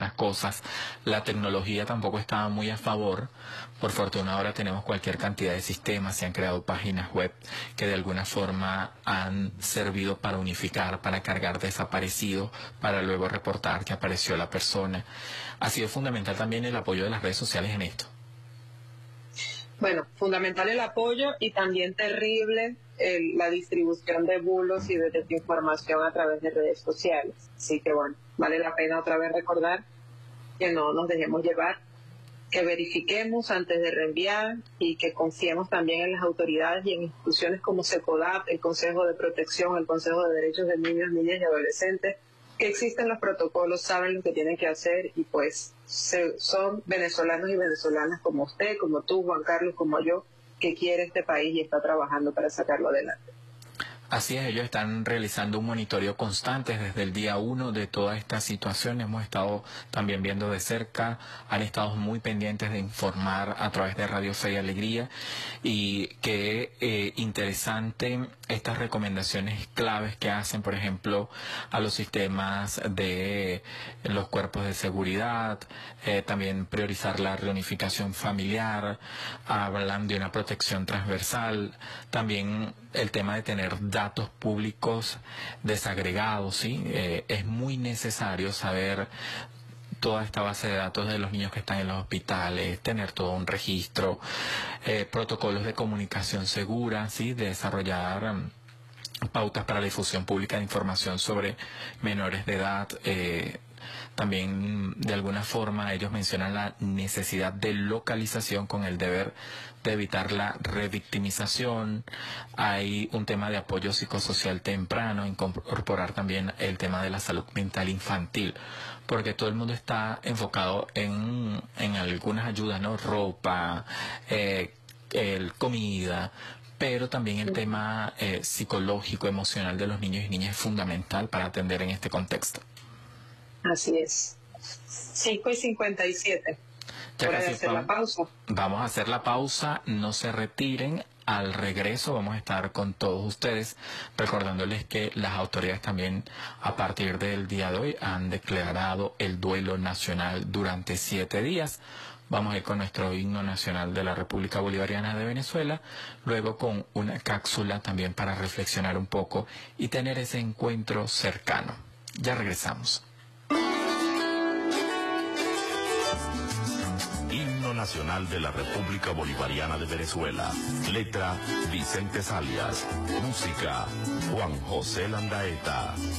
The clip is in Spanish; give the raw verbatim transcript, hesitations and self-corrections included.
ciertas cosas. La tecnología tampoco estaba muy a favor. Por fortuna ahora tenemos cualquier cantidad de sistemas, se han creado páginas web que de alguna forma han servido para unificar, para cargar desaparecidos, para luego reportar que apareció la persona. Ha sido fundamental también el apoyo de las redes sociales en esto. Bueno, fundamental el apoyo y también terrible el, la distribución de bulos y de desinformación a través de redes sociales. Así que bueno, vale la pena otra vez recordar que no nos dejemos llevar, que verifiquemos antes de reenviar y que confiemos también en las autoridades y en instituciones como SECODAP, el Consejo de Protección, el Consejo de Derechos de Niños, Niñas y Adolescentes, que existen los protocolos, saben lo que tienen que hacer y pues se, son venezolanos y venezolanas como usted, como tú, Juan Carlos, como yo, que quiere este país y está trabajando para sacarlo adelante. Así es, ellos están realizando un monitoreo constante desde el día uno de toda esta situación. Hemos estado también viendo de cerca, han estado muy pendientes de informar a través de Radio Fe y Alegría, y qué eh, interesante estas recomendaciones claves que hacen, por ejemplo, a los sistemas de los cuerpos de seguridad, eh, también priorizar la reunificación familiar, hablan de una protección transversal, también el tema de tener datos públicos desagregados, ¿sí? Eh, es muy necesario saber toda esta base de datos de los niños que están en los hospitales, tener todo un registro, eh, protocolos de comunicación segura, ¿sí? De desarrollar um, pautas para la difusión pública de información sobre menores de edad. Eh, también de alguna forma ellos mencionan la necesidad de localización con el deber de evitar la revictimización. Hay un tema de apoyo psicosocial temprano, incorporar también el tema de la salud mental infantil, porque todo el mundo está enfocado en, en algunas ayudas, ¿no? Ropa, eh, el, comida, pero también el tema eh, psicológico, emocional de los niños y niñas es fundamental para atender en este contexto. Así es. cinco y cincuenta y siete. Ya Hora de casi hacer vamos, la pausa. vamos a hacer la pausa, no se retiren. Al regreso vamos a estar con todos ustedes, recordándoles que las autoridades también a partir del día de hoy han declarado el duelo nacional durante siete días. Vamos a ir con nuestro himno nacional de la República Bolivariana de Venezuela, luego con una cápsula también para reflexionar un poco y tener ese encuentro cercano. Ya regresamos. Himno Nacional de la República Bolivariana de Venezuela. Letra: Vicente Salias. Música: Juan José Landaeta.